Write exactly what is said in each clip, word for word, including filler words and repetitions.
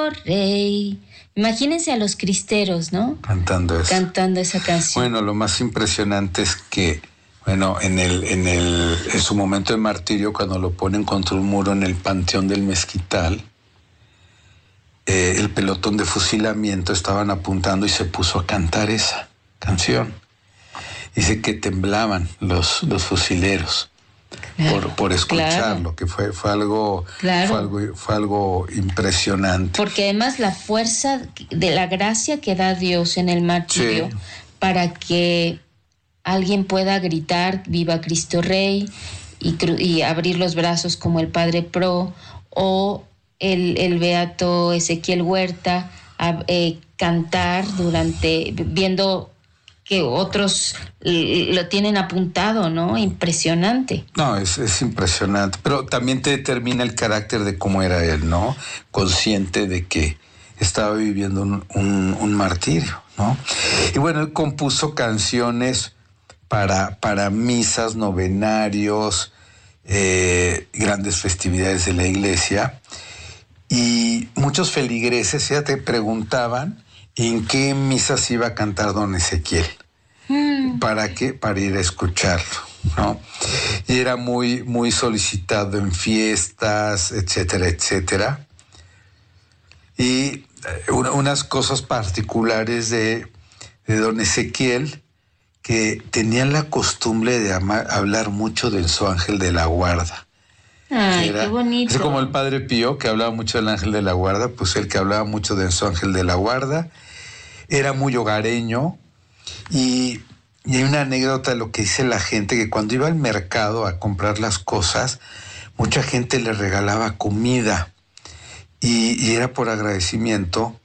Cristo Rey. Imagínense a los cristeros, ¿no? Cantando eso. Cantando esa canción. Bueno, lo más impresionante es que, bueno, en el, en el, en su momento de martirio, cuando lo ponen contra un muro en el Panteón del Mezquital, eh, el pelotón de fusilamiento estaban apuntando y se puso a cantar esa canción. Dice que temblaban los, los fusileros. Claro, por, por escucharlo, claro. que fue, fue, algo, claro. fue, algo, fue algo impresionante. Porque además la fuerza de la gracia que da Dios en el martirio, sí. para que alguien pueda gritar viva Cristo Rey y, y abrir los brazos como el Padre Pro, o el, el beato Ezequiel Huerta a, eh, cantar durante, viendo que otros lo tienen apuntado, ¿no? Impresionante. No, es, es impresionante, pero también te determina el carácter de cómo era él, ¿no? Consciente de que estaba viviendo un, un, un martirio, ¿no? Y bueno, él compuso canciones para, para misas, novenarios, eh, grandes festividades de la iglesia, y muchos feligreses ya te preguntaban en qué misas iba a cantar don Ezequiel. Mm. ¿Para qué? Para ir a escucharlo, ¿no? Y era muy, muy solicitado en fiestas, etcétera, etcétera. Y una, unas cosas particulares de, de don Ezequiel, que tenían la costumbre de amar, hablar mucho de su ángel de la guarda. Ay, era, qué bonito. Es como el Padre Pío, que hablaba mucho del ángel de la guarda, pues él que hablaba mucho de su ángel de la guarda. Era muy hogareño, y, y hay una anécdota de lo que dice la gente, que cuando iba al mercado a comprar las cosas, mucha gente le regalaba comida, y, y era por agradecimiento,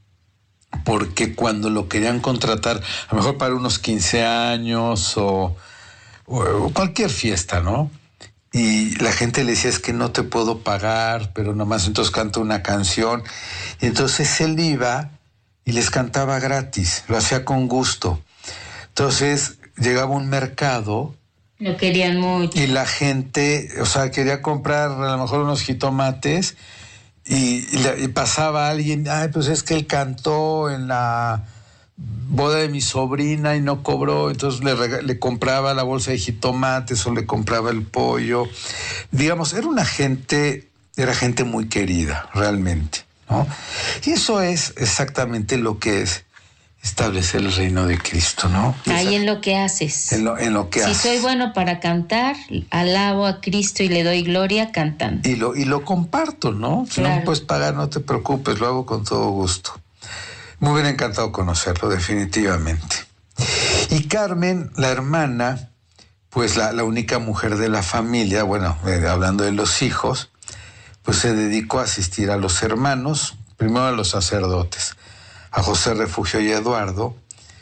porque cuando lo querían contratar, a lo mejor para unos quince años o, o, o cualquier fiesta, ¿no? Y la gente le decía, es que no te puedo pagar, pero nomás entonces canta una canción. Y entonces él iba y les cantaba gratis, lo hacía con gusto. Entonces llegaba un mercado. Lo querían mucho. Y la gente, o sea, quería comprar a lo mejor unos jitomates, y, y, le, y pasaba alguien, ay, pues es que él cantó en la boda de mi sobrina y no cobró, entonces le, rega- le compraba la bolsa de jitomates o le compraba el pollo. Digamos, era una gente, era gente muy querida, realmente, ¿no? Y eso es exactamente lo que es establecer el reino de Cristo, ¿no? Ahí en lo que haces. En lo, en lo que si haces. Si soy bueno para cantar, alabo a Cristo y le doy gloria cantando. Y lo, y lo comparto, ¿no? Si claro. no me puedes pagar, no te preocupes, lo hago con todo gusto. Me hubiera encantado conocerlo, definitivamente. Y Carmen, la hermana, pues la, la única mujer de la familia, bueno, eh, hablando de los hijos, pues se dedicó a asistir a los hermanos, primero a los sacerdotes, a José Refugio y a Eduardo,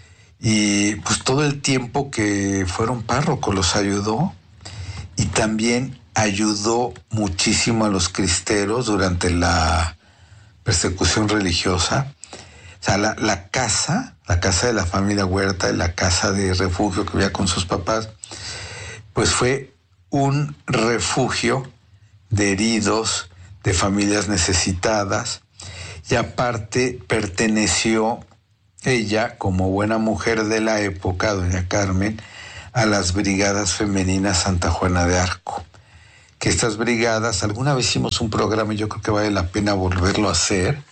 y pues todo el tiempo que fueron párrocos los ayudó, y también ayudó muchísimo a los cristeros durante la persecución religiosa. O sea, la, la casa, la casa de la familia Huerta, la casa de refugio que vivía con sus papás, pues fue un refugio de heridos, de familias necesitadas, y aparte perteneció ella, como buena mujer de la época, doña Carmen, a las brigadas femeninas Santa Juana de Arco. Que estas brigadas, alguna vez hicimos un programa y yo creo que vale la pena volverlo a hacer,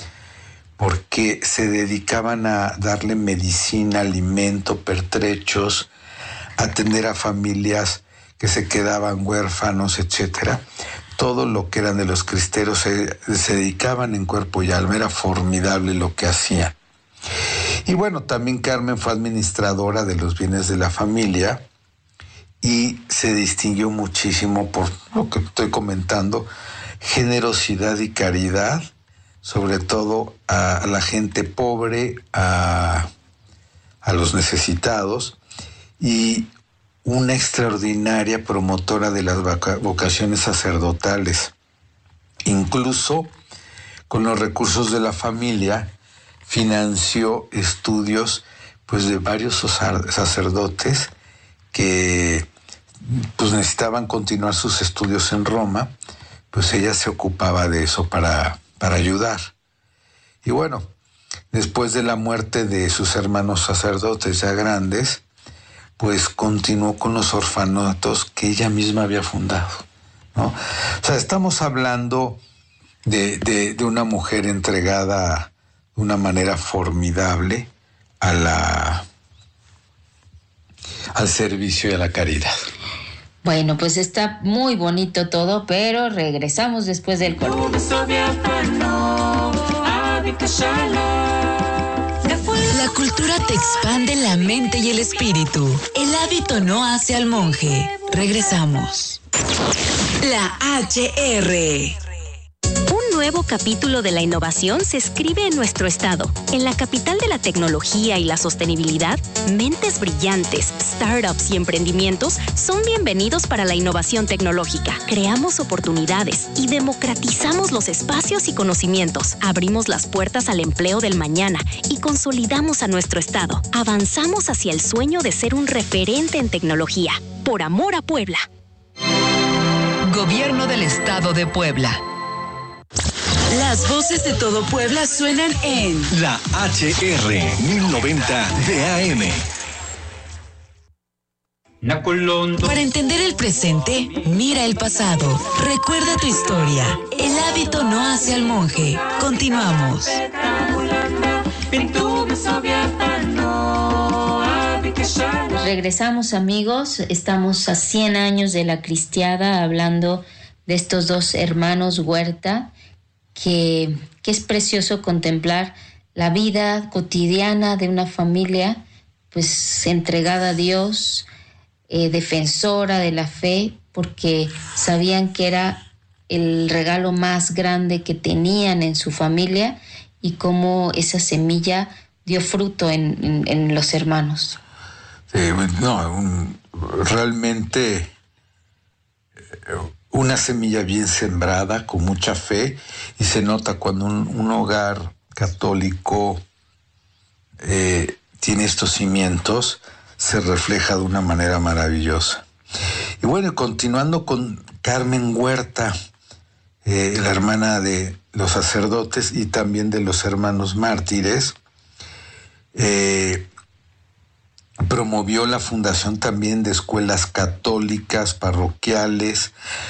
porque se dedicaban a darle medicina, alimento, pertrechos, atender a familias que se quedaban huérfanos, etcétera. Todo lo que eran de los cristeros se, se dedicaban en cuerpo y alma, era formidable lo que hacían. Y bueno, también Carmen fue administradora de los bienes de la familia y se distinguió muchísimo por lo que estoy comentando, generosidad y caridad, sobre todo a, a la gente pobre, a, a los necesitados, y una extraordinaria promotora de las vocaciones sacerdotales. Incluso con los recursos de la familia financió estudios pues de varios sacerdotes que pues necesitaban continuar sus estudios en Roma, pues ella se ocupaba de eso para, para ayudar. Y bueno, después de la muerte de sus hermanos sacerdotes ya grandes, pues continuó con los orfanatos que ella misma había fundado, ¿no? O sea, estamos hablando de, de, de una mujer entregada de una manera formidable a la, al servicio y a la caridad. Bueno, pues está muy bonito todo, pero regresamos después del corte. La cultura te expande la mente y el espíritu. El hábito no hace al monje. Regresamos. La H R. Un nuevo capítulo de la innovación se escribe en nuestro estado. En la capital de la tecnología y la sostenibilidad, mentes brillantes, startups y emprendimientos son bienvenidos para la innovación tecnológica. Creamos oportunidades y democratizamos los espacios y conocimientos. Abrimos las puertas al empleo del mañana y consolidamos a nuestro estado. Avanzamos hacia el sueño de ser un referente en tecnología. Por amor a Puebla. Gobierno del Estado de Puebla. Las voces de todo Puebla suenan en La H R mil noventa de A M. Para entender el presente, mira el pasado. Recuerda tu historia. El hábito no hace al monje. Continuamos. Regresamos, amigos. Estamos a cien años de la cristiada, hablando de estos dos hermanos Huerta, que, que es precioso contemplar la vida cotidiana de una familia pues entregada a Dios, eh, defensora de la fe, porque sabían que era el regalo más grande que tenían en su familia y cómo esa semilla dio fruto en, en, en los hermanos. Sí, no, un, realmente una semilla bien sembrada, con mucha fe, y se nota cuando un, un hogar católico eh, tiene estos cimientos, se refleja de una manera maravillosa. Y bueno, continuando con Carmen Huerta, eh, la hermana de los sacerdotes y también de los hermanos mártires, eh, promovió la fundación también de escuelas católicas, parroquiales,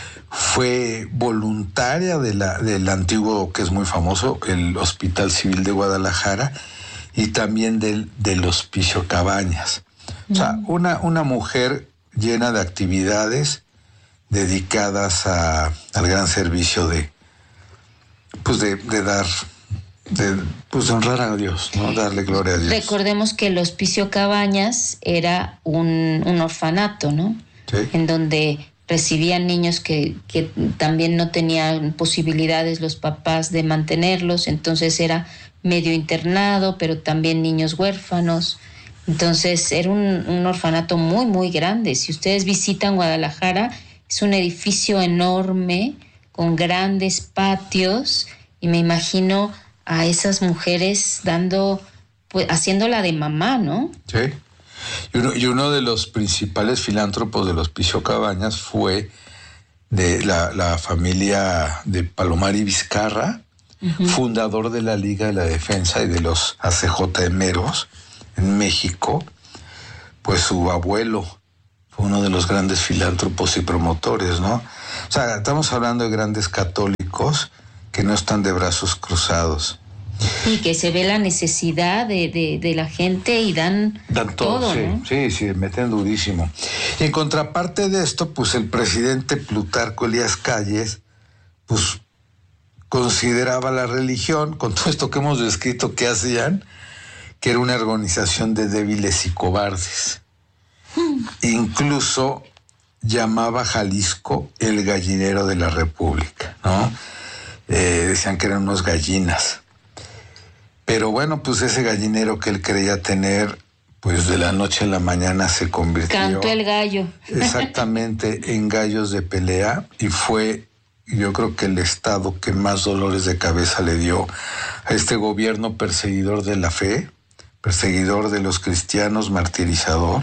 fue voluntaria de la, del antiguo, que es muy famoso, el Hospital Civil de Guadalajara, y también del, del Hospicio Cabañas. Mm. O sea, una, una mujer llena de actividades dedicadas a, al gran servicio de, pues de, de dar... De, pues de honrar a Dios, ¿no? Darle gloria a Dios. Recordemos que el Hospicio Cabañas era un, un orfanato, ¿no? Sí. En donde recibían niños que, que también no tenían posibilidades los papás de mantenerlos, entonces era medio internado, pero también niños huérfanos. Entonces era un, un orfanato muy, muy grande. Si ustedes visitan Guadalajara, es un edificio enorme, con grandes patios, y me imagino a esas mujeres dando, pues, haciéndola de mamá, ¿no? Sí. Y uno, y uno de los principales filántropos del Hospicio Cabañas fue de la, la familia de Palomar y Vizcarra, uh-huh. fundador de la Liga de la Defensa y de los A C J Meros en México. Pues su abuelo fue uno de los grandes filántropos y promotores, ¿no? O sea, estamos hablando de grandes católicos que no están de brazos cruzados. Y que se ve la necesidad de, de, de la gente y dan, dan todo, todo sí, ¿no? sí, sí, meten durísimo. Y en contraparte de esto, pues el presidente Plutarco Elías Calles, pues consideraba la religión, con todo esto que hemos descrito que hacían, que era una organización de débiles y cobardes. Hmm. Incluso llamaba a Jalisco el gallinero de la República, ¿no? Eh, decían que eran unos gallinas. Pero bueno, pues ese gallinero que él creía tener, pues de la noche a la mañana se convirtió... Cantó el gallo. Exactamente, en gallos de pelea, y fue, yo creo que el estado que más dolores de cabeza le dio a este gobierno perseguidor de la fe, perseguidor de los cristianos, martirizador.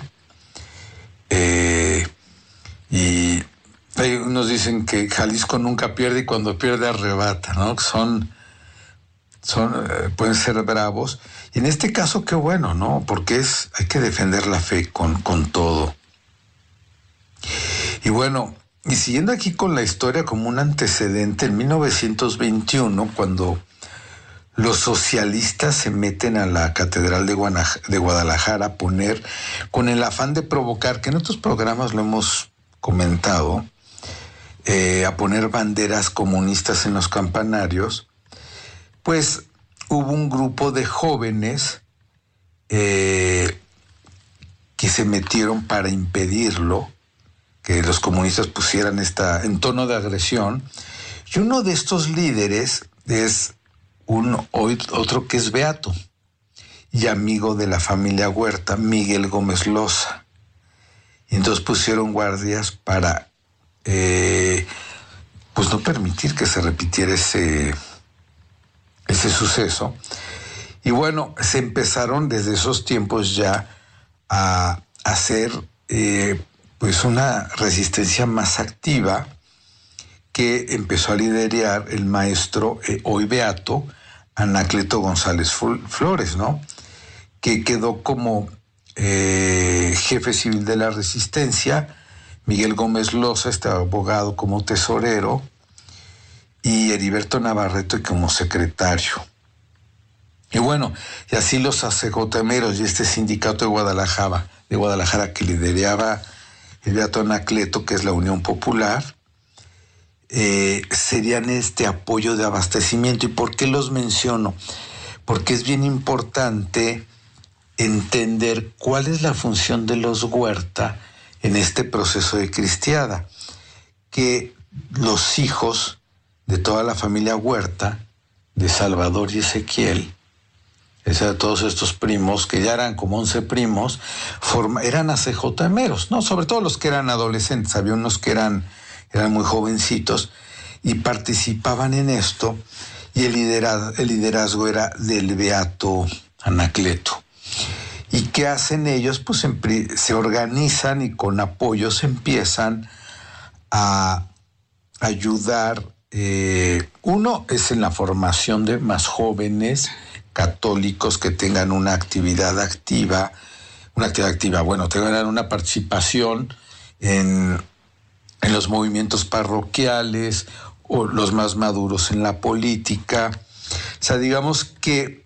Eh, y... Nos dicen que Jalisco nunca pierde y cuando pierde arrebata, ¿no? Son son, eh, pueden ser bravos. Y en este caso, qué bueno, ¿no? Porque es, hay que defender la fe con, con todo. Y bueno, y siguiendo aquí con la historia como un antecedente, en mil novecientos veintiuno, cuando los socialistas se meten a la Catedral de, Guanaj- de Guadalajara a poner, con el afán de provocar, que en otros programas lo hemos comentado, eh, a poner banderas comunistas en los campanarios, pues hubo un grupo de jóvenes eh, que se metieron para impedirlo, que los comunistas pusieran esta en tono de agresión, y uno de estos líderes es un otro que es beato y amigo de la familia Huerta, Miguel Gómez Loza. Y entonces pusieron guardias para eh, pues no permitir que se repitiera ese, ese suceso. Y bueno, se empezaron desde esos tiempos ya a hacer eh, pues una resistencia más activa, que empezó a liderar el maestro, eh, hoy beato, Anacleto González Flores, ¿no? Que quedó como eh, jefe civil de la resistencia, Miguel Gómez Loza, este abogado, como tesorero, y Heriberto Navarrete como secretario. Y bueno, y así los sacerdotemeros y este sindicato de Guadalajara, de Guadalajara que lideraba el beato Anacleto, que es la Unión Popular, Eh, serían este apoyo de abastecimiento. ¿Y por qué los menciono? Porque es bien importante entender cuál es la función de los Huerta en este proceso de cristiada, que los hijos de toda la familia Huerta, de Salvador y Ezequiel, o sea, todos estos primos, que ya eran como once primos, forma, eran acejmeros, ¿no? Sobre todo los que eran adolescentes, había unos que eran eran muy jovencitos y participaban en esto, y el liderazgo, el liderazgo era del beato Anacleto. ¿Y qué hacen ellos? Pues se organizan y con apoyos empiezan a ayudar. Eh, uno es en la formación de más jóvenes católicos que tengan una actividad activa, una actividad activa, bueno, tengan una participación en en los movimientos parroquiales o los más maduros en la política. O sea, digamos que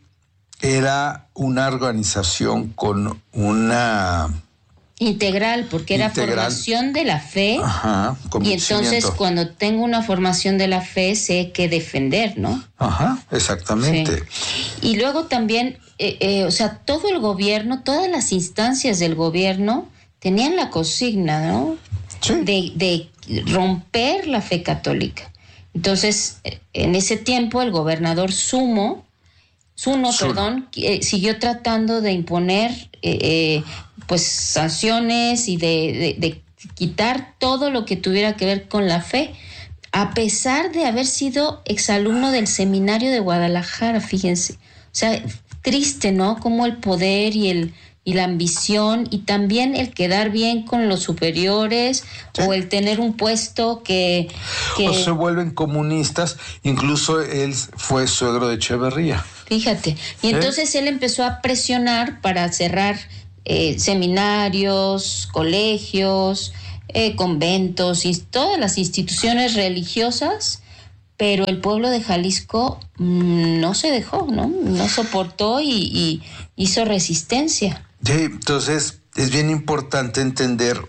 era una organización con una... Integral, porque era Integral. Formación de la fe. Ajá, y entonces cuando tengo una formación de la fe sé qué defender, ¿no? Ajá, exactamente. Sí. Y luego también, eh, eh, o sea, todo el gobierno, todas las instancias del gobierno tenían la consigna, ¿no? Sí. De, de romper la fe católica. Entonces, en ese tiempo, el gobernador Sumo, Zuno, Zuno. perdón, eh, siguió tratando de imponer eh, eh, pues sanciones y de, de, de quitar todo lo que tuviera que ver con la fe, a pesar de haber sido exalumno del seminario de Guadalajara, fíjense. O sea, triste, ¿no? Como el poder y el y la ambición y también el quedar bien con los superiores, sí, o el tener un puesto que... que... O se vuelven comunistas, incluso él fue suegro de Echeverría. Fíjate, y entonces ¿Eh? él empezó a presionar para cerrar eh, seminarios, colegios, eh, conventos y todas las instituciones religiosas, pero el pueblo de Jalisco mmm, no se dejó, ¿no? No soportó y, y hizo resistencia. Sí, entonces es bien importante entender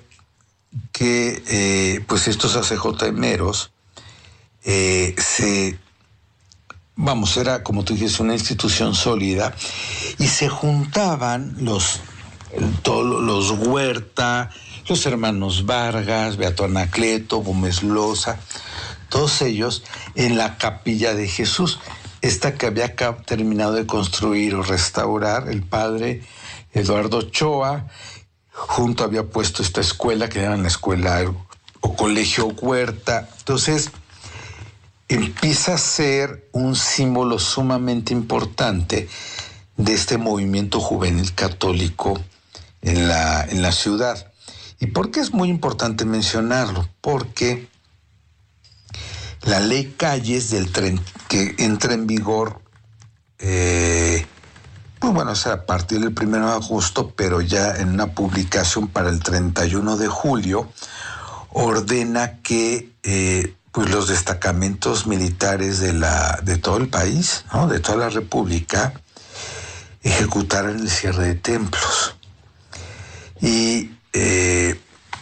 que eh, pues estos acejmeros eh, se, vamos, era como tú dices, una institución sólida, y se juntaban los, todos los Huerta, los hermanos Vargas, Beato Anacleto, Gómez Loza, todos ellos en la Capilla de Jesús, esta que había terminado de construir o restaurar el padre Eduardo Ochoa. Junto había puesto esta escuela que llaman la escuela o colegio Huerta. Entonces empieza a ser un símbolo sumamente importante de este movimiento juvenil católico en la, en la ciudad. ¿Y por qué es muy importante mencionarlo? Porque la ley Calles del tren, que entra en vigor pues bueno, o sea, a partir del primero de agosto, pero ya en una publicación para el treinta y uno de julio, ordena que eh, pues los destacamentos militares de, la, de todo el país, ¿no?, de toda la República, ejecutaran el cierre de templos. Y eh,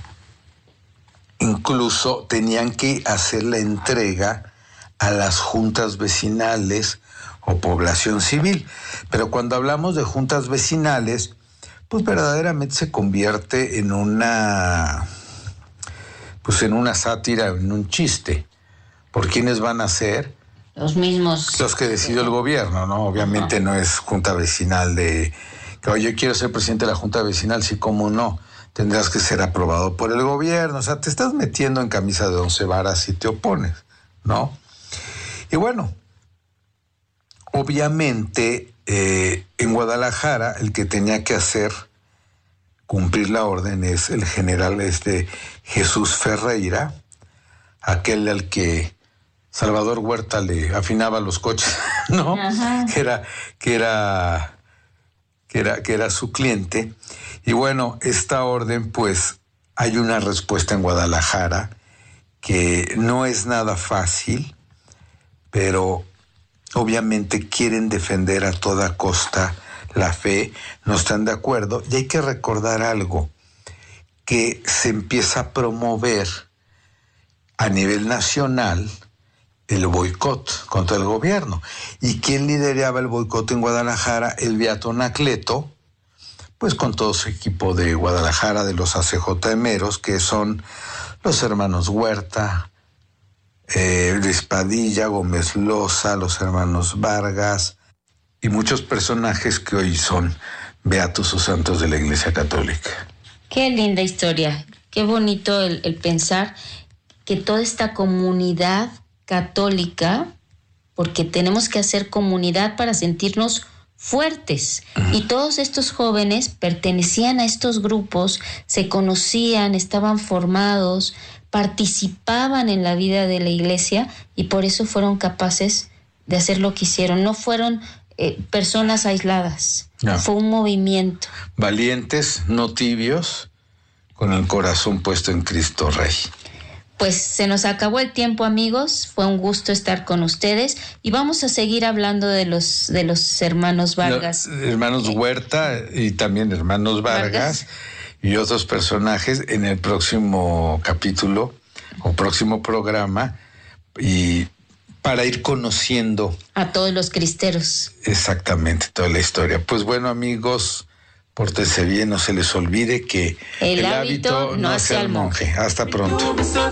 incluso tenían que hacer la entrega a las juntas vecinales o población civil. Pero cuando hablamos de juntas vecinales, pues verdaderamente se convierte en una, pues en una sátira, en un chiste. ¿Por quiénes van a ser? Los mismos. Los que decidió el gobierno, ¿no? Obviamente no es junta vecinal de que, oye, yo quiero ser presidente de la junta vecinal, sí, cómo no. Tendrás que ser aprobado por el gobierno. O sea, te estás metiendo en camisa de once varas si te opones, ¿no? Y bueno, obviamente eh, en Guadalajara el que tenía que hacer cumplir la orden es el general este Jesús Ferreira, aquel al que Salvador Huerta le afinaba los coches, ¿no? Ajá. Que era, que era, que era, que era su cliente. Y bueno, esta orden, pues, hay una respuesta en Guadalajara que no es nada fácil, pero obviamente quieren defender a toda costa la fe, no están de acuerdo, y hay que recordar algo, que se empieza a promover a nivel nacional el boicot contra el gobierno. ¿Y quién lideraba el boicot en Guadalajara? El beato Anacleto, pues con todo su equipo de Guadalajara, de los A C J Meros, que son los hermanos Huerta, eh, Luis Padilla, Gómez Loza, los hermanos Vargas y muchos personajes que hoy son beatos o santos de la Iglesia Católica. Qué linda historia, qué bonito el, el pensar que toda esta comunidad católica, porque tenemos que hacer comunidad para sentirnos fuertes, uh-huh. y todos estos jóvenes pertenecían a estos grupos, se conocían, estaban formados, participaban en la vida de la iglesia y por eso fueron capaces de hacer lo que hicieron. No fueron eh, personas aisladas, no. Fue un movimiento. Valientes, no tibios, con el corazón puesto en Cristo Rey. Pues se nos acabó el tiempo, amigos. Fue un gusto estar con ustedes y vamos a seguir hablando de los de los hermanos Vargas. Los hermanos Huerta y también hermanos Vargas, Vargas y otros personajes en el próximo capítulo o próximo programa, y para ir conociendo a todos los cristeros. Exactamente, toda la historia. Pues bueno, amigos, pórtense bien, no se les olvide que el, el hábito, hábito no hace al monje. monje. Hasta pronto.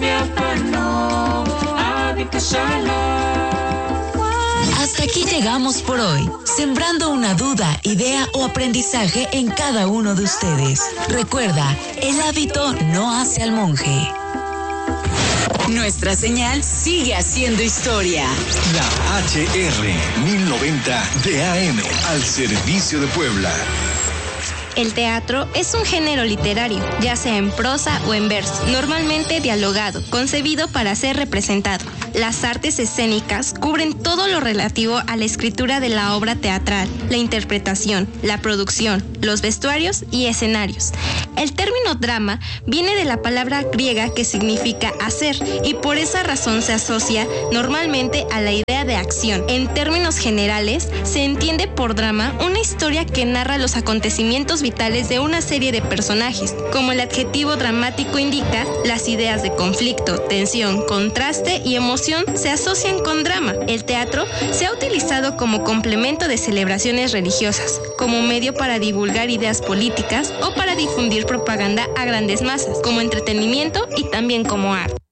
Hasta aquí llegamos por hoy, sembrando una duda, idea o aprendizaje en cada uno de ustedes. Recuerda, el hábito no hace al monje. Nuestra señal sigue haciendo historia. La H R mil noventa de A M, al servicio de Puebla. El teatro es un género literario, ya sea en prosa o en verso, normalmente dialogado, concebido para ser representado. Las artes escénicas cubren todo lo relativo a la escritura de la obra teatral, la interpretación, la producción, los vestuarios y escenarios. El término drama viene de la palabra griega que significa hacer y por esa razón se asocia normalmente a la idea de acción. En términos generales, se entiende por drama una historia que narra los acontecimientos vitales de una serie de personajes. Como el adjetivo dramático indica, las ideas de conflicto, tensión, contraste y emoción se asocian con drama. El teatro se ha utilizado como complemento de celebraciones religiosas, como medio para divulgar ideas políticas o para difundir propaganda a grandes masas, como entretenimiento y también como arte.